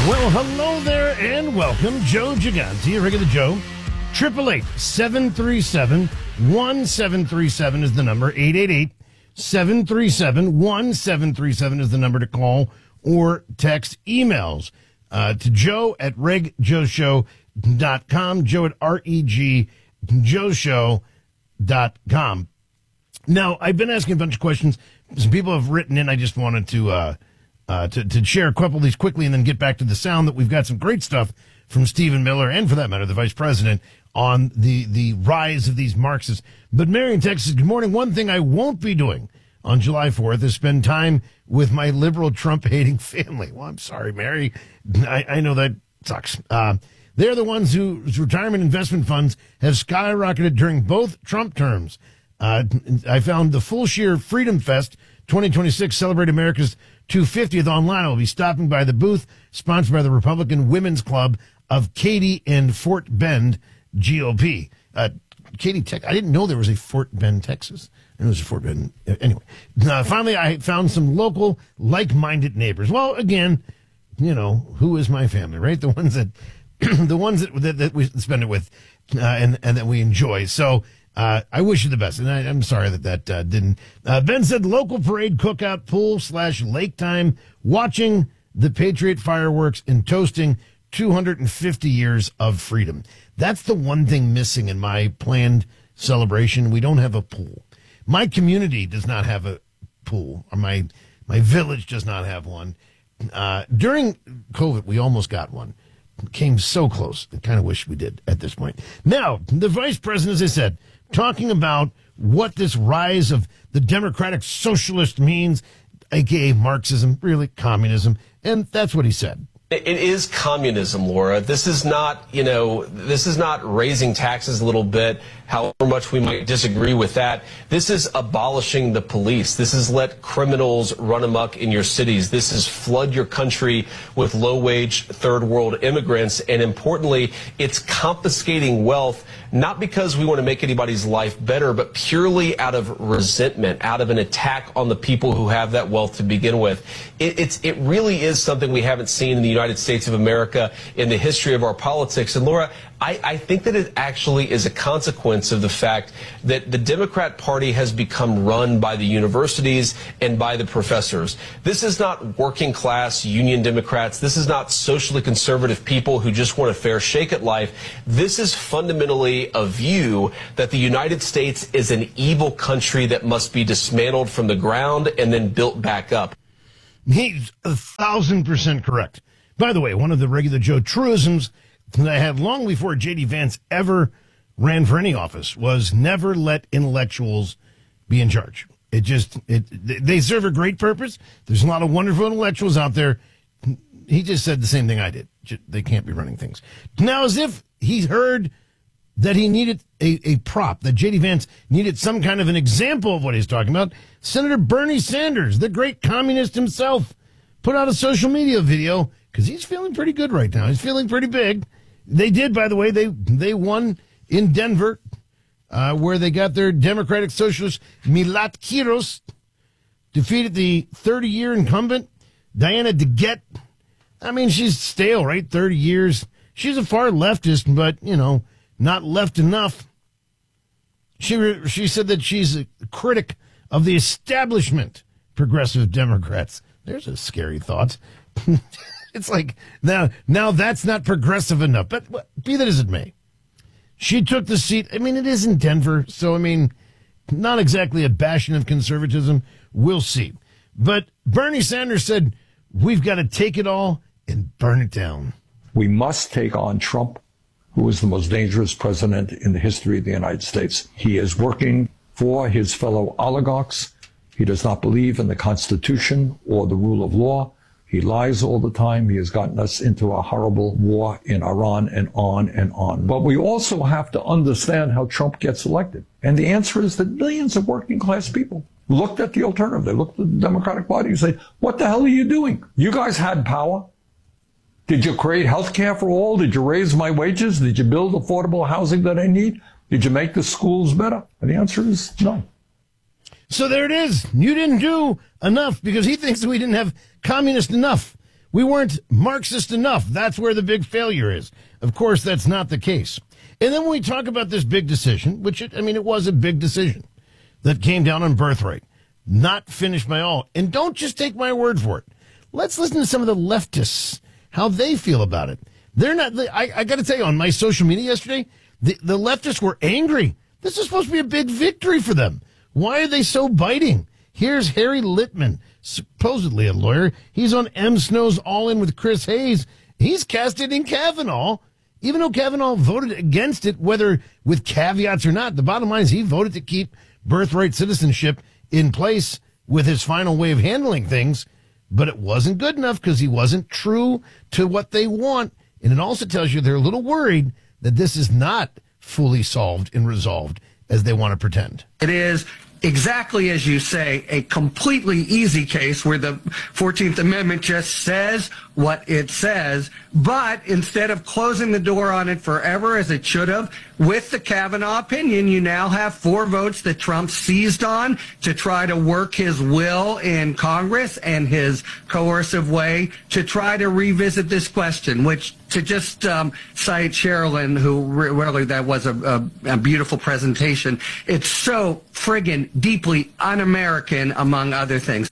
Well, hello there and welcome. Joe Gigante, regular Joe. 888-737-1737 is the number. 888-737-1737 is the number to call or text emails to Joe at regjoeshow.com, Joe at regjoeshow.com. Now, I've been asking a bunch of questions. Some people have written in. I just wanted to share a couple of these quickly and then get back to the sound that we've got some great stuff from Stephen Miller and, for that matter, the vice president on the rise of these Marxists. But Mary in Texas, good morning. One thing I won't be doing on July 4th is spend time with my liberal Trump-hating family. Well, I'm sorry, Mary. I know that sucks. They're the ones whose retirement investment funds have skyrocketed during both Trump terms. I found the Full Shear Freedom Fest 2026 Celebrate America's 250th online. I'll be stopping by the booth sponsored by the Republican Women's Club of Katy and Fort Bend GOP. Katy, Tech. I didn't know there was a Fort Bend, Texas. I know there's a Fort Bend. Anyway, finally, I found some local like-minded neighbors. Well, again, you know, who is my family, right? The ones that that we spend it with and that we enjoy. So I wish you the best, and I'm sorry that didn't. Ben said local parade, cookout, pool / lake time, watching the Patriot fireworks and toasting 250 years of freedom. That's the one thing missing in my planned celebration. We don't have a pool. My community does not have a pool, or my village does not have one. During COVID, we almost got one. Came so close. I kind of wish we did at this point. Now, the vice president, as I said, talking about what this rise of the democratic socialist means, aka Marxism, really communism, and that's what he said. It is communism, Laura. This is not, this is not raising taxes a little bit, however much we might disagree with that. This is abolishing the police. This is let criminals run amok in your cities. This is flood your country with low-wage third world immigrants. And importantly, it's confiscating wealth, not because we want to make anybody's life better, but purely out of resentment, out of an attack on the people who have that wealth to begin with. It really is something we haven't seen in the United States of America in the history of our politics. And Laura, I think that it actually is a consequence of the fact that the Democrat Party has become run by the universities and by the professors. This is not working class union Democrats. This is not socially conservative people who just want a fair shake at life. This is fundamentally a view that the United States is an evil country that must be dismantled from the ground and then built back up. He's 1,000% correct. By the way, one of the regular Joe truisms that I had long before J.D. Vance ever ran for any office was never let intellectuals be in charge. They serve a great purpose. There's a lot of wonderful intellectuals out there. He just said the same thing I did. They can't be running things. Now, as if he heard that he needed a prop, that J.D. Vance needed some kind of an example of what he's talking about, Senator Bernie Sanders, the great communist himself, put out a social media video because he's feeling pretty good right now. He's feeling pretty big. They did, by the way, they won in Denver, where they got their Democratic Socialist Milat Kiros, defeated the 30-year incumbent Diana DeGette. I mean, she's stale, right? 30 years. She's a far leftist, but, not left enough. She said that she's a critic of the establishment progressive Democrats. There's a scary thought. It's like, now that's not progressive enough. But be that as it may, she took the seat. I mean, it is in Denver, so, not exactly a bastion of conservatism. We'll see. But Bernie Sanders said, we've got to take it all and burn it down. We must take on Trump, who is the most dangerous president in the history of the United States. He is working for his fellow oligarchs. He does not believe in the Constitution or the rule of law. He lies all the time. He has gotten us into a horrible war in Iran and on and on. But we also have to understand how Trump gets elected. And the answer is that millions of working class people looked at the alternative. They looked at the Democratic Party and say, what the hell are you doing? You guys had power. Did you create health care for all? Did you raise my wages? Did you build affordable housing that I need? Did you make the schools better? And the answer is no. So there it is. You didn't do enough because he thinks we didn't have communist enough. We weren't Marxist enough. That's where the big failure is. Of course, that's not the case. And then when we talk about this big decision, it was a big decision that came down on birthright, not finished by all. And don't just take my word for it. Let's listen to some of the leftists, how they feel about it. They're not, I got to tell you, on my social media yesterday, the leftists were angry. This is supposed to be a big victory for them. Why are they so biting? Here's Harry Litman, supposedly a lawyer. He's on M. Snow's All In with Chris Hayes. He's castigating Kavanaugh, even though Kavanaugh voted against it, whether with caveats or not. The bottom line is he voted to keep birthright citizenship in place with his final way of handling things, but it wasn't good enough because he wasn't true to what they want. And it also tells you they're a little worried that this is not fully solved and resolved as they want to pretend. It is exactly as you say, a completely easy case where the 14th Amendment just says what it says, but instead of closing the door on it forever as it should have, with the Kavanaugh opinion, you now have 4 votes that Trump seized on to try to work his will in Congress and his coercive way to try to revisit this question, which to just cite Sherilyn, who really, that was a beautiful presentation. It's so friggin' deeply un-American, among other things.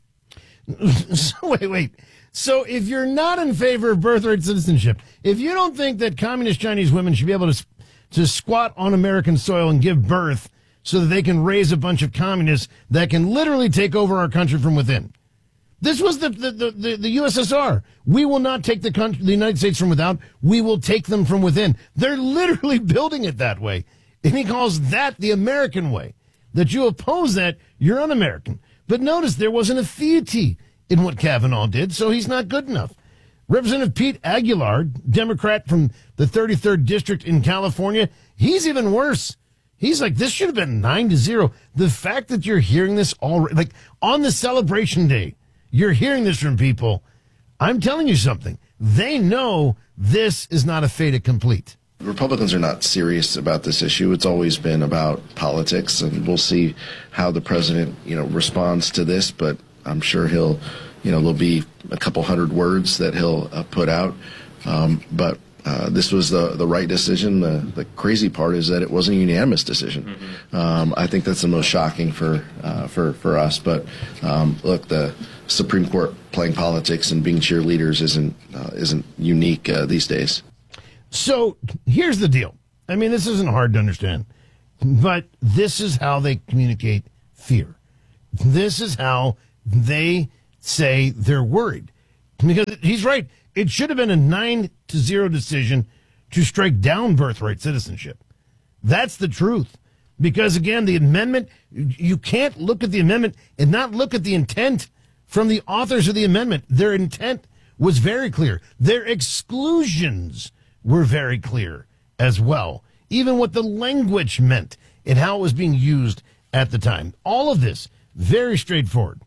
So, wait. So if you're not in favor of birthright citizenship, if you don't think that communist Chinese women should be able to squat on American soil and give birth so that they can raise a bunch of communists that can literally take over our country from within. This was the USSR. We will not take the United States from without. We will take them from within. They're literally building it that way. And he calls that the American way. That you oppose that, you're un-American. But notice there wasn't a fealty in what Kavanaugh did, so he's not good enough. Representative Pete Aguilar, Democrat from the 33rd District in California, he's even worse. He's like, this should have been 9-0. The fact that you're hearing this already, like on the celebration day, you're hearing this from people. I'm telling you something. They know this is not a fait accompli. Republicans are not serious about this issue. It's always been about politics, and we'll see how the president, responds to this. But I'm sure there'll be a couple hundred words that he'll put out. But this was the right decision. The crazy part is that it wasn't a unanimous decision. I think that's the most shocking for us. But look, the Supreme Court playing politics and being cheerleaders isn't unique these days. So here's the deal. I mean, this isn't hard to understand, but this is how they communicate fear. This is how they say they're worried. Because he's right. It should have been a 9-0 decision to strike down birthright citizenship. That's the truth. Because, again, the amendment, you can't look at the amendment and not look at the intent from the authors of the amendment. Their intent was very clear. Their exclusions were very clear as well. Even what the language meant and how it was being used at the time. All of this, very straightforward.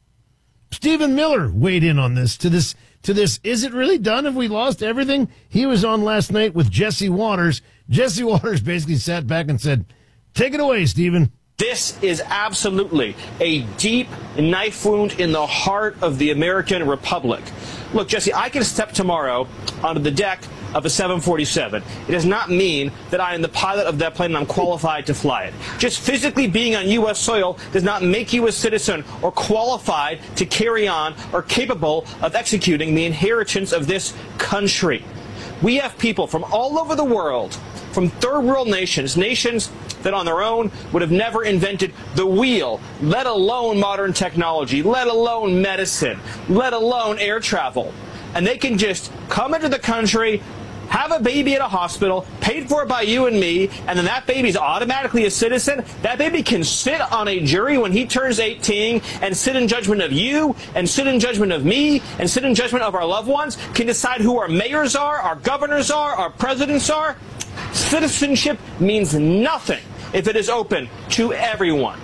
Stephen Miller weighed in on this, to this. Is it really done? Have we lost everything? He was on last night with Jesse Waters. Jesse Waters basically sat back and said, take it away, Stephen. This is absolutely a deep knife wound in the heart of the American Republic. Look, Jesse, I can step tomorrow onto the deck of a 747. It does not mean that I am the pilot of that plane and I'm qualified to fly it. Just physically being on U.S. soil does not make you a citizen or qualified to carry on or capable of executing the inheritance of this country. We have people from all over the world, from third world nations that on their own would have never invented the wheel, let alone modern technology, let alone medicine, let alone air travel. And they can just come into the country, have a baby at a hospital, paid for by you and me, and then that baby's automatically a citizen. That baby can sit on a jury when he turns 18 and sit in judgment of you, and sit in judgment of me, and sit in judgment of our loved ones, can decide who our mayors are, our governors are, our presidents are. Citizenship means nothing if it is open to everyone.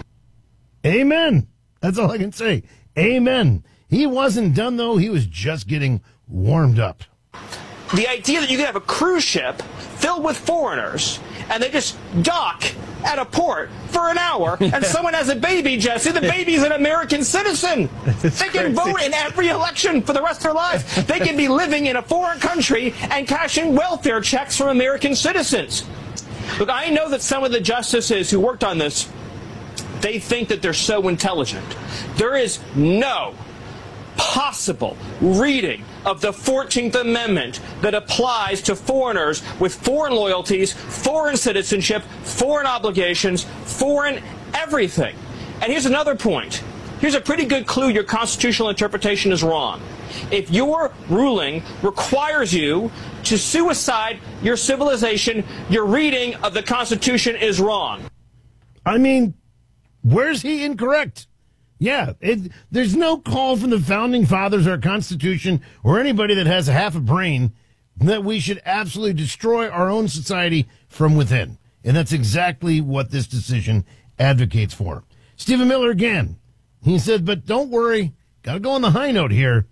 Amen. That's all I can say. Amen. He wasn't done, though. He was just getting warmed up. The idea that you can have a cruise ship filled with foreigners, and they just dock at a port for an hour, and someone has a baby, Jesse, the baby's an American citizen. They can vote in every election for the rest of their lives. They can be living in a foreign country and cashing welfare checks from American citizens. Look, I know that some of the justices who worked on this, they think that they're so intelligent. There is no possible reading of the 14th Amendment that applies to foreigners with foreign loyalties, foreign citizenship, foreign obligations, foreign everything. And here's another point. Here's a pretty good clue your constitutional interpretation is wrong. If your ruling requires you to suicide your civilization, your reading of the Constitution is wrong. I mean, where's he incorrect? Yeah, there's no call from the Founding Fathers, our Constitution, or anybody that has half a brain that we should absolutely destroy our own society from within. And that's exactly what this decision advocates for. Stephen Miller again. He said, but don't worry, got to go on the high note here.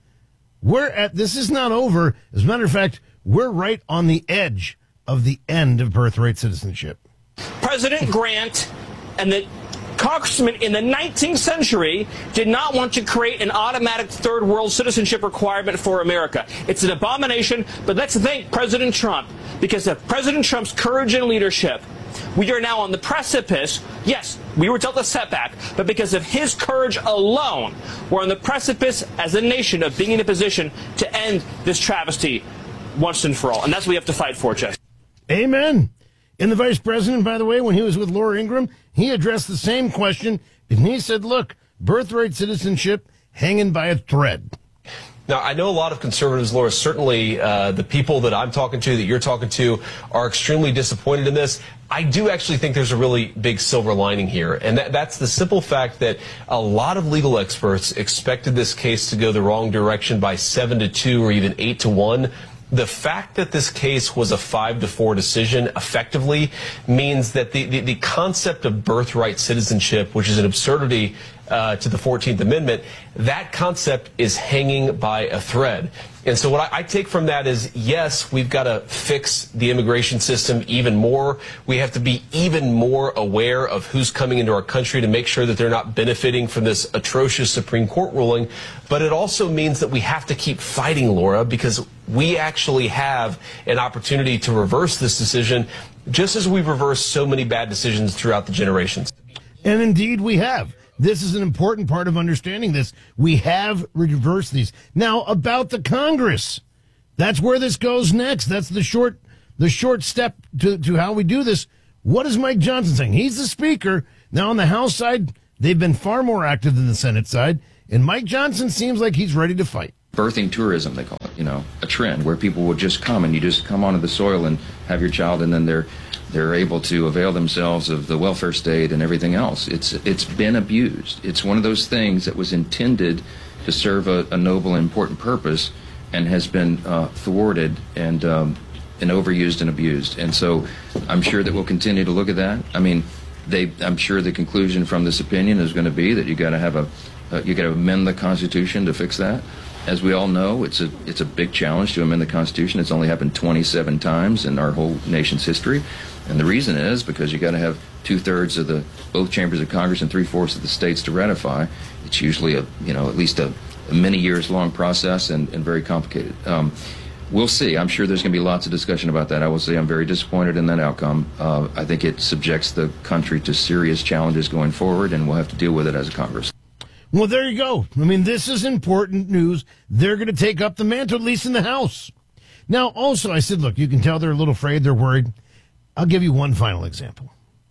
This is not over. As a matter of fact, we're right on the edge of the end of birthright citizenship. President Grant and the congressmen in the 19th century did not want to create an automatic third world citizenship requirement for America. It's an abomination, but let's thank President Trump, because of President Trump's courage and leadership, we are now on the precipice. Yes, we were dealt a setback, but because of his courage alone, we're on the precipice as a nation of being in a position to end this travesty once and for all. And that's what we have to fight for, Jeff. Amen. And the vice president, by the way, when he was with Laura Ingraham, he addressed the same question, and he said, look, birthright citizenship hanging by a thread. Now, I know a lot of conservatives, Laura, certainly the people that I'm talking to, that you're talking to, are extremely disappointed in this. I do actually think there's a really big silver lining here, and that's the simple fact that a lot of legal experts expected this case to go the wrong direction by 7-2 or even 8-1. The fact that this case was a 5-4 decision effectively means that the concept of birthright citizenship, which is an absurdity to the 14th Amendment, that concept is hanging by a thread. And so what I take from that is, yes, we've got to fix the immigration system even more. We have to be even more aware of who's coming into our country to make sure that they're not benefiting from this atrocious Supreme Court ruling. But it also means that we have to keep fighting, Laura, because we actually have an opportunity to reverse this decision, just as we've reversed so many bad decisions throughout the generations. And indeed we have. This is an important part of understanding this. We have reversed these. Now, about the Congress. That's where this goes next. That's the short step to how we do this. What is Mike Johnson saying? He's the speaker. Now, on the House side, they've been far more active than the Senate side. And Mike Johnson seems like he's ready to fight. Birthing tourism, they call it, a trend where people will just come and you just come onto the soil and have your child, and then they're able to avail themselves of the welfare state and everything else. It's been abused. It's one of those things that was intended to serve a noble and important purpose, and has been thwarted and overused and abused. And so I'm sure that we'll continue to look at that. I mean, I'm sure the conclusion from this opinion is going to be that you got to amend the Constitution to fix that. As we all know, it's a big challenge to amend the Constitution. It's only happened 27 times in our whole nation's history. And the reason is because you got to have 2/3 of both chambers of Congress and 3/4 of the states to ratify. It's usually at least a many years long process and very complicated. We'll see. I'm sure there's going to be lots of discussion about that. I will say I'm very disappointed in that outcome. I think it subjects the country to serious challenges going forward, and we'll have to deal with it as a Congress. Well, there you go. I mean, this is important news. They're going to take up the mantle, at least in the House. Now, also, I said, look, you can tell they're a little afraid, they're worried. I'll give you one final example.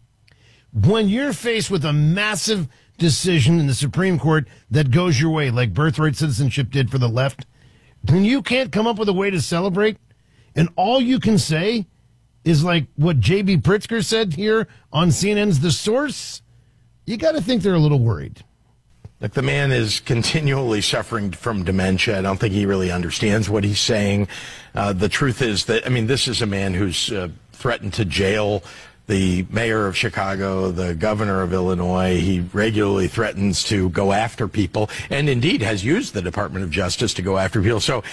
When you're faced with a massive decision in the Supreme Court that goes your way, like birthright citizenship did for the left, and you can't come up with a way to celebrate, and all you can say is like what J.B. Pritzker said here on CNN's The Source, you got to think they're a little worried. Look, the man is continually suffering from dementia. I don't think he really understands what he's saying. The truth is that, this is a man who's threatened to jail the mayor of Chicago, the governor of Illinois. He regularly threatens to go after people, and indeed has used the Department of Justice to go after people. So,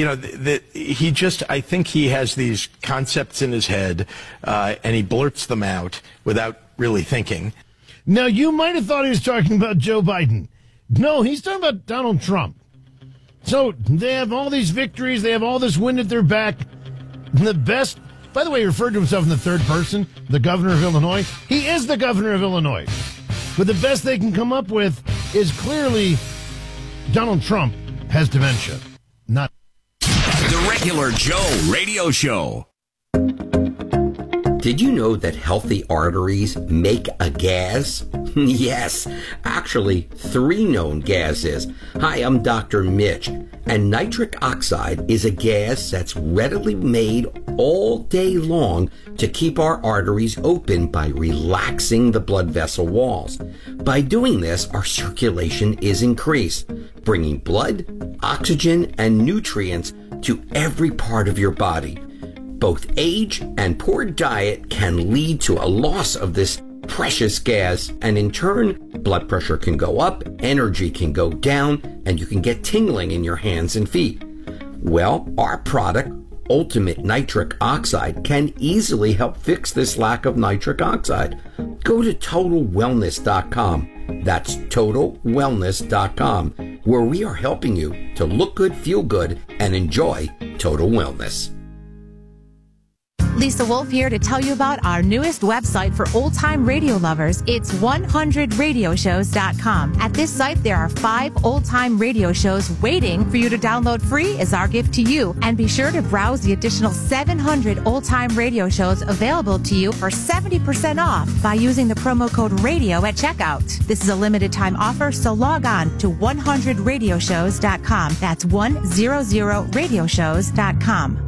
I think he has these concepts in his head, and he blurts them out without really thinking. Now, you might have thought he was talking about Joe Biden. No, he's talking about Donald Trump. So they have all these victories. They have all this wind at their back. The best, by the way, he referred to himself in the third person, the governor of Illinois. He is the governor of Illinois. But the best they can come up with is clearly Donald Trump has dementia. Not The Regular Joe Radio Show. Did you know that healthy arteries make a gas? Yes, actually 3 known gases. Hi, I'm Dr. Mitch, and nitric oxide is a gas that's readily made all day long to keep our arteries open by relaxing the blood vessel walls. By doing this, our circulation is increased, bringing blood, oxygen, and nutrients to every part of your body. Both age and poor diet can lead to a loss of this precious gas, and in turn, blood pressure can go up, energy can go down, and you can get tingling in your hands and feet. Well, our product, Ultimate Nitric Oxide, can easily help fix this lack of nitric oxide. Go to TotalWellness.com. That's TotalWellness.com, where we are helping you to look good, feel good, and enjoy total wellness. Lisa Wolf here to tell you about our newest website for old-time radio lovers. It's 100radioshows.com. At this site, there are 5 old-time radio shows waiting for you to download free as our gift to you. And be sure to browse the additional 700 old-time radio shows available to you for 70% off by using the promo code RADIO at checkout. This is a limited-time offer, so log on to 100radioshows.com. That's 100radioshows.com.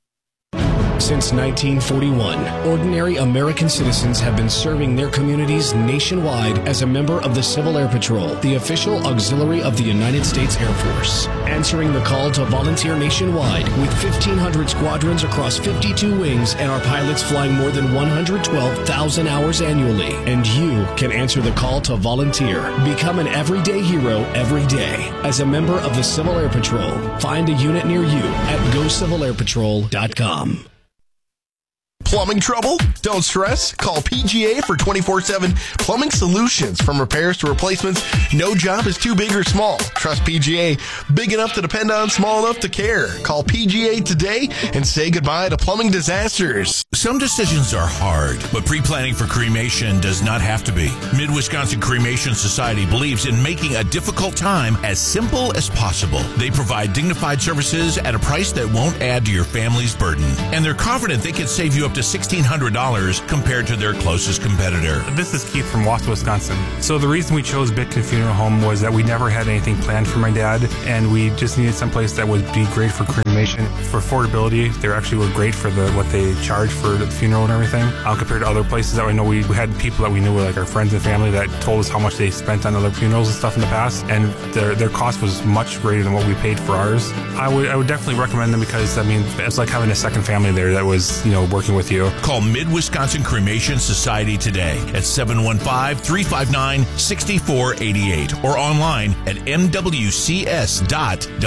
Since 1941, ordinary American citizens have been serving their communities nationwide as a member of the Civil Air Patrol, the official auxiliary of the United States Air Force. Answering the call to volunteer nationwide with 1,500 squadrons across 52 wings and our pilots flying more than 112,000 hours annually. And you can answer the call to volunteer. Become an everyday hero every day as a member of the Civil Air Patrol. Find a unit near you at GoCivilAirPatrol.com. Plumbing trouble? Don't stress. Call PGA for 24/7 plumbing solutions. From repairs to replacements, no job is too big or small. Trust PGA. Big enough to depend on, small enough to care. Call PGA today and say goodbye to plumbing disasters. Some decisions are hard, but pre-planning for cremation does not have to be. Mid-Wisconsin Cremation Society believes in making a difficult time as simple as possible. They provide dignified services at a price that won't add to your family's burden. And they're confident they can save you up to $1,600 compared to their closest competitor. This is Keith from Wausau, Wisconsin. So the reason we chose Bitkin Funeral Home was that we never had anything planned for my dad, and we just needed someplace that would be great for cremation. For affordability, they actually were great for what they charge for the funeral and everything. Compared to other places that we know, we had people that we knew, like our friends and family, that told us how much they spent on other funerals and stuff in the past, and their cost was much greater than what we paid for ours. I would definitely recommend them because, I mean, it's like having a second family there that was, working with you. Call Mid-Wisconsin Cremation Society today at 715-359-6488 or online at mwcs.wi.